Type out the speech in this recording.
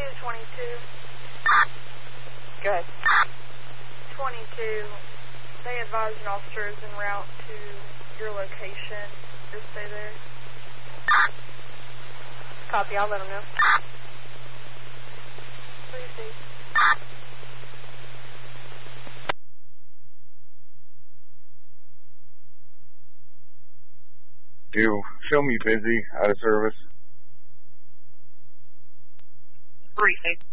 222. Go ahead. 22. They advised an officer is en route to your location. Just stay there. Copy. I'll let them know. Please. Do show me busy, out of service. Briefing.